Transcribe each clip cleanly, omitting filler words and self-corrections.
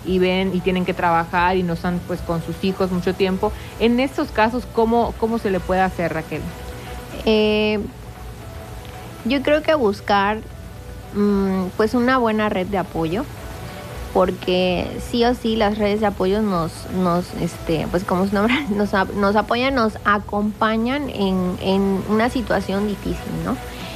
y ven y tienen que trabajar y no están pues con sus hijos mucho tiempo. En estos casos, ¿cómo se le puede hacer, Raquel? Yo creo que buscar pues una buena red de apoyo, porque sí o sí las redes de apoyo pues como su nombre, nos apoyan, nos acompañan en una situación difícil, ¿no?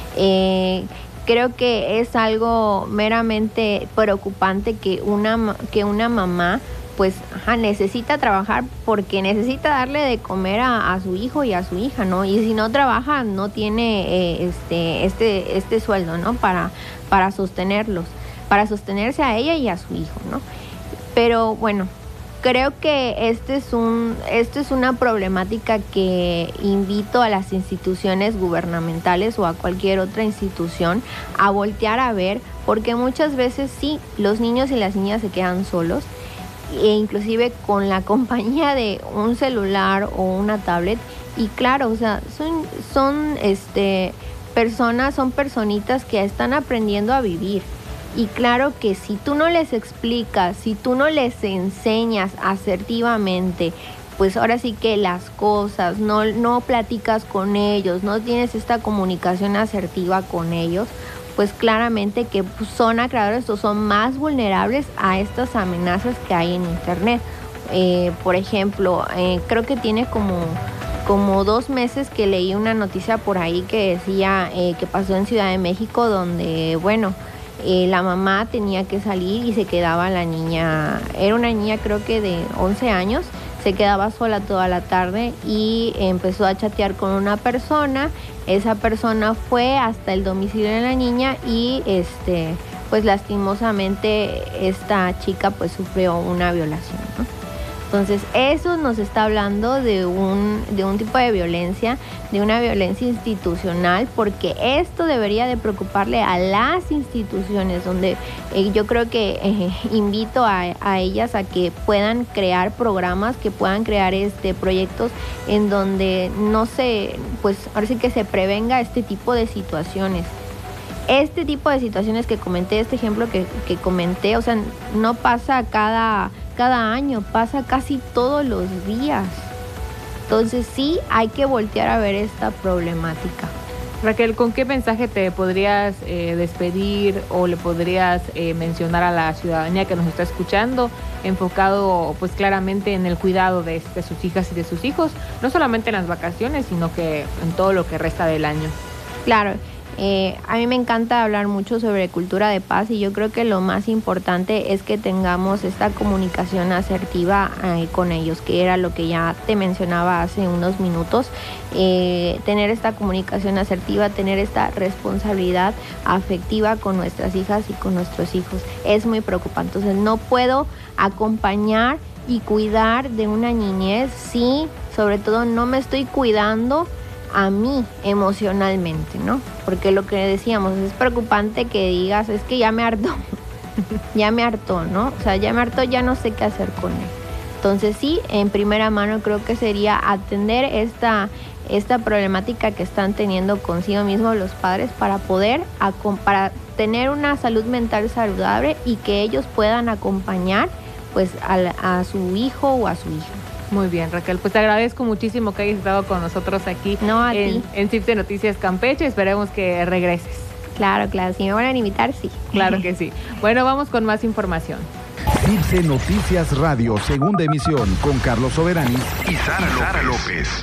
Creo que es algo meramente preocupante que una mamá pues necesita trabajar porque necesita darle de comer a su hijo y a su hija, ¿no? Y si no trabaja, no tiene este sueldo, ¿no? Para sostenerlos, para sostenerse a ella y a su hijo, ¿no? Pero bueno, creo que esto es una problemática que invito a las instituciones gubernamentales o a cualquier otra institución a voltear a ver, porque muchas veces sí, los niños y las niñas se quedan solos, e inclusive con la compañía de un celular o una tablet, y claro, o sea, son personitas que están aprendiendo a vivir. Y claro que si tú no les explicas, si tú no les enseñas asertivamente, pues ahora sí que las cosas, no platicas con ellos, no tienes esta comunicación asertiva con ellos, pues claramente que son acreedores o son más vulnerables a estas amenazas que hay en internet. Por ejemplo, creo que tiene como 2 meses que leí una noticia por ahí que decía que pasó en Ciudad de México, donde, bueno, la mamá tenía que salir y se quedaba la niña, era una niña creo que de 11 años, se quedaba sola toda la tarde y empezó a chatear con una persona. Esa persona fue hasta el domicilio de la niña y pues lastimosamente esta chica pues sufrió una violación, ¿no? Entonces eso nos está hablando de un tipo de violencia, de una violencia institucional, porque esto debería de preocuparle a las instituciones, donde yo creo que invito a ellas a que puedan crear programas, que puedan crear proyectos en donde pues ahora sí que se prevenga este tipo de situaciones. Este tipo de situaciones que comenté, este ejemplo que comenté, o sea, no pasa cada año, pasa casi todos los días. Entonces sí hay que voltear a ver esta problemática. Raquel, ¿con qué mensaje te podrías despedir o le podrías mencionar a la ciudadanía que nos está escuchando, enfocado pues claramente en el cuidado de sus hijas y de sus hijos, no solamente en las vacaciones, sino que en todo lo que resta del año? Claro. A mí me encanta hablar mucho sobre cultura de paz, y yo creo que lo más importante es que tengamos esta comunicación asertiva con ellos, que era lo que ya te mencionaba hace unos minutos. Tener esta comunicación asertiva, tener esta responsabilidad afectiva con nuestras hijas y con nuestros hijos es muy preocupante. Entonces no puedo acompañar y cuidar de una niñez si sobre todo no me estoy cuidando a mí emocionalmente, ¿no? Porque lo que decíamos, es preocupante que digas, es que ya me hartó, ya me hartó, ¿no? O sea, ya me hartó, ya no sé qué hacer con él. Entonces sí, en primera mano creo que sería atender esta problemática que están teniendo consigo mismos los padres para tener una salud mental saludable y que ellos puedan acompañar pues a su hijo o a su hija. Muy bien, Raquel, pues te agradezco muchísimo que hayas estado con nosotros aquí en CIPSE Noticias Campeche. Esperemos que regreses. Claro, si me van a invitar, sí. Claro que sí. Bueno, vamos con más información. CIPSE Noticias Radio, segunda emisión, con Carlos Soberanis y Sara López.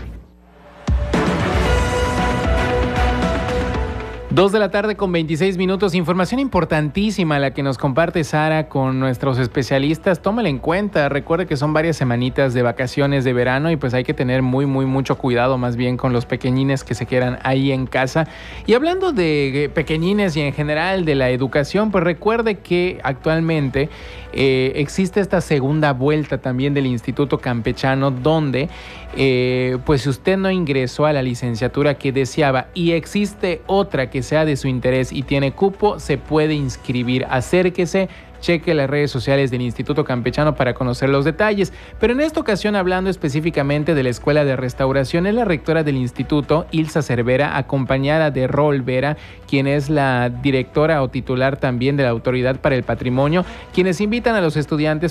2:26 p.m. Información importantísima la que nos comparte Sara con nuestros especialistas. Tómala en cuenta. Recuerde que son varias semanitas de vacaciones de verano y pues hay que tener mucho cuidado más bien con los pequeñines que se quedan ahí en casa. Y hablando de pequeñines y en general de la educación, pues recuerde que actualmente existe esta segunda vuelta también del Instituto Campechano, donde pues si usted no ingresó a la licenciatura que deseaba y existe otra que sea de su interés y tiene cupo, se puede inscribir. Acérquese, cheque las redes sociales del Instituto Campechano para conocer los detalles. Pero en esta ocasión, hablando específicamente de la Escuela de Restauración, es la rectora del instituto, Ilsa Cervera, acompañada de Rol Vera, quien es la directora o titular también de la Autoridad para el Patrimonio, quienes invitan a los estudiantes